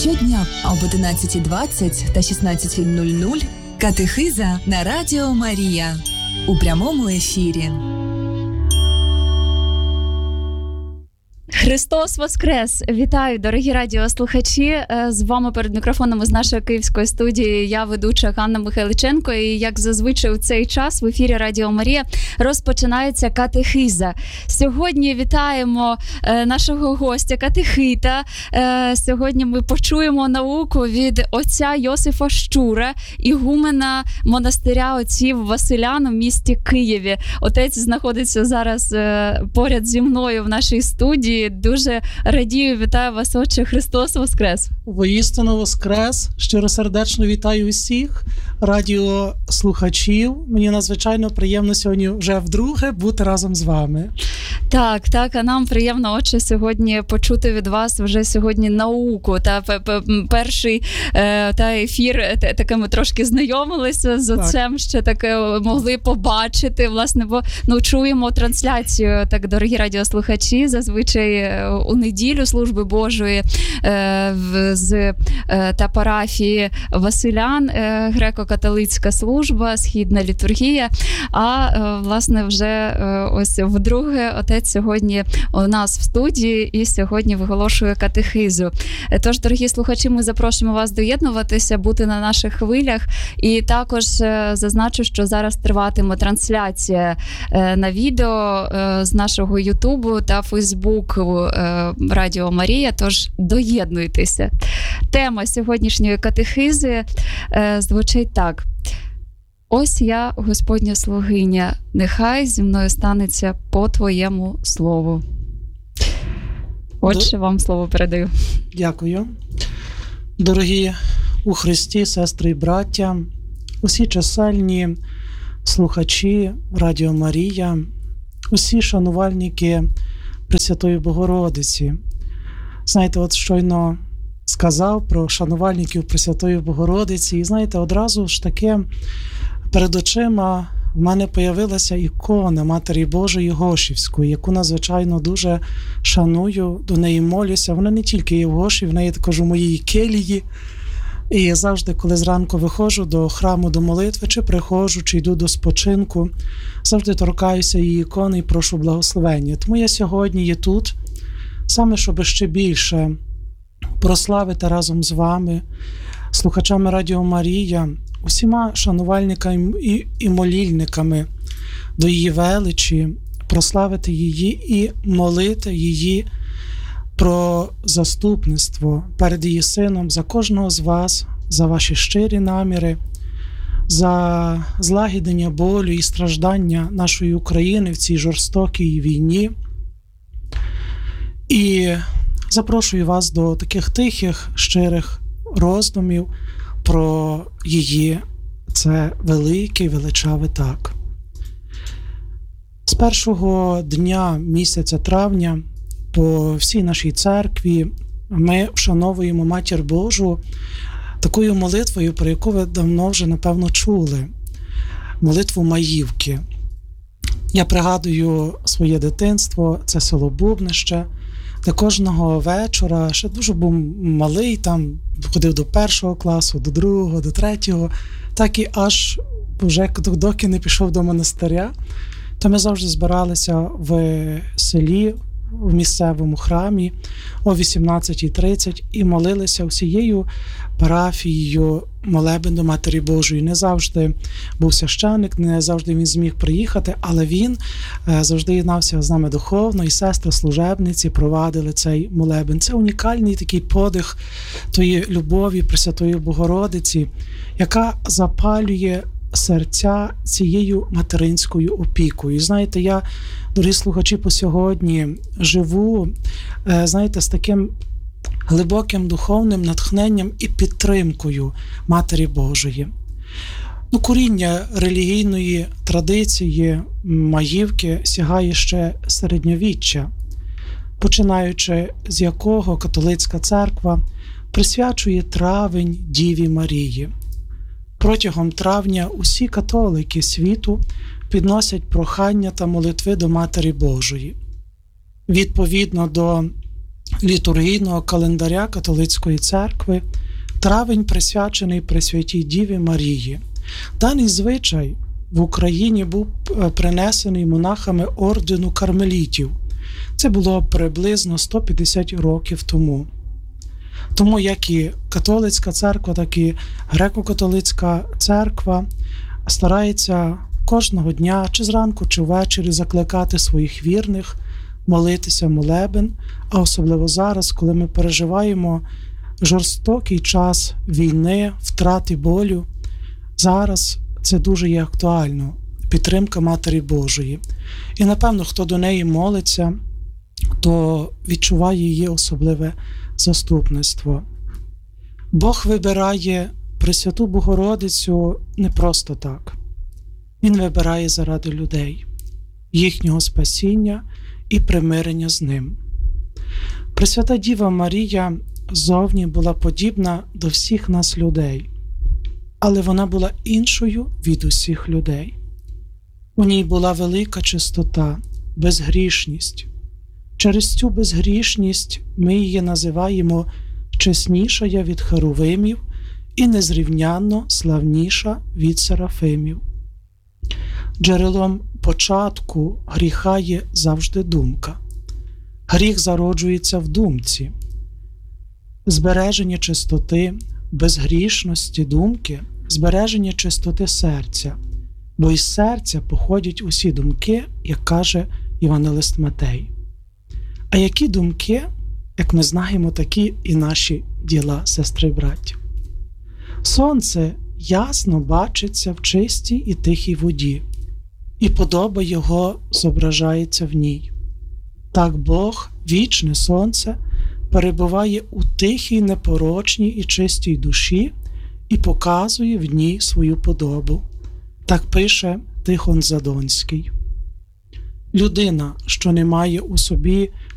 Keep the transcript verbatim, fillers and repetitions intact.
Щодня об одинадцятій двадцять та шістнадцятій нуль нуль катехиза на Радіо Марія у прямому ефірі. Христос Воскрес! Вітаю, дорогі радіослухачі! З вами перед мікрофоном з нашої київської студії я, ведуча Ганна Михайличенко. І як зазвичай у цей час в ефірі Радіо Марія розпочинається катехиза. Сьогодні вітаємо нашого гостя, катехита. Сьогодні ми почуємо науку від отця Йосифа Щура, ігумена монастиря отців Василян у місті Києві. Отець знаходиться зараз поряд зі мною в нашій студії. Дуже радію, вітаю вас, отче. Христос Воскрес! Воістину Воскрес! Щиросердечно вітаю усіх радіослухачів. Мені надзвичайно приємно сьогодні вже вдруге бути разом з вами. Так, так, а нам приємно, отче, сьогодні почути від вас вже сьогодні науку. Та перший та ефір, таке ми трошки знайомилися з отцем, ще таке могли побачити, власне, бо ну, чуємо трансляцію, так, дорогі радіослухачі, зазвичай у неділю служби Божої з та парафії Василян, греко-католицька служба, східна літургія, а, власне, вже ось вдруге отець сьогодні у нас в студії і сьогодні виголошує катехизу. Тож, дорогі слухачі, ми запрошуємо вас доєднуватися, бути на наших хвилях. І також зазначу, що зараз триватиме трансляція на відео з нашого Ютубу та Фейсбуку Радіо Марія, тож доєднуйтеся. Тема сьогоднішньої катехизи звучить так. Ось я, Господня слугиня, нехай зі мною станеться по Твоєму слову. Отче, вам слово передаю. Дякую. Дорогі у Христі, сестри і браття, усі чисельні слухачі Радіо Марія, усі шанувальники Пресвятої Богородиці. Знаєте, от щойно сказав про шанувальників Пресвятої Богородиці, і знаєте, одразу ж таке перед очима в мене появилася ікона Матері Божої Гошівської, яку надзвичайно дуже шаную, до неї молюся. Вона не тільки є в Гоші, в неї також у моїй келії. І я завжди, коли зранку виходжу до храму, до молитви, чи приходжу, чи йду до спочинку, завжди торкаюся її ікони і прошу благословення. Тому я сьогодні є тут, саме щоб ще більше прославити разом з вами, слухачами Радіо Марія, усіма шанувальниками і, і молільниками до її величі, прославити її і молити її про заступництво перед її сином за кожного з вас, за ваші щирі наміри, за злагіднення болю і страждання нашої України в цій жорстокій війні. І запрошую вас до таких тихих, щирих роздумів про її це великий, величавий так. З першого дня місяця травня по всій нашій церкві ми вшановуємо Матір Божу такою молитвою, про яку ви давно вже, напевно, чули. Молитву Маївки. Я пригадую своє дитинство, це село Бубнище, де кожного вечора, ще дуже був малий, там ходив до першого класу, до другого, до третього, так і аж вже доки не пішов до монастиря, то ми завжди збиралися в селі, в місцевому храмі о вісімнадцятій тридцять і молилися всією парафією молебен до Матері Божої. Не завжди був священник, не завжди він зміг приїхати, але він завжди єднався з нами духовно, і сестри-служебниці провадили цей молебен. Це унікальний такий подих тої любові Пресвятої Богородиці, яка запалює серця цією материнською опікою. І знаєте, я, дорогі слухачі, по сьогодні живу, знаєте, з таким глибоким духовним натхненням і підтримкою Матері Божої. Ну, коріння релігійної традиції Маївки сягає ще середньовіччя, починаючи з якого католицька церква присвячує травень Діві Марії. Протягом травня усі католики світу підносять прохання та молитви до Матері Божої. Відповідно до літургійного календаря католицької церкви травень присвячений Пресвятій Діві Марії. Даний звичай в Україні був принесений монахами ордену кармелітів. Це було приблизно сто п'ятдесят років тому. Тому як і католицька церква, так і греко-католицька церква старається кожного дня, чи зранку, чи ввечері закликати своїх вірних молитися молебен, а особливо зараз, коли ми переживаємо жорстокий час війни, втрати болю. Зараз це дуже є актуально. Підтримка Матері Божої. І, напевно, хто до неї молиться, то відчуває її особливе заступництво. Бог вибирає Пресвяту Богородицю не просто так. Він вибирає заради людей, їхнього спасіння і примирення з ним. Пресвята Діва Марія зовні була подібна до всіх нас людей, але вона була іншою від усіх людей. У ній була велика чистота, безгрішність. Через цю безгрішність ми її називаємо чеснішая від херувимів і незрівнянно славніша від серафимів. Джерелом початку гріха є завжди думка. Гріх зароджується в думці. Збереження чистоти, безгрішності думки, збереження чистоти серця, бо із серця походять усі думки, як каже Євангелист Матей. А які думки, як ми знаємо, такі і наші діла, сестри й браття. Сонце ясно бачиться в чистій і тихій воді, і подоба його зображається в ній. Так Бог, вічне сонце, перебуває у тихій, непорочній і чистій душі і показує в ній свою подобу. Так пише Тихон Задонський. Людина, що не має у собі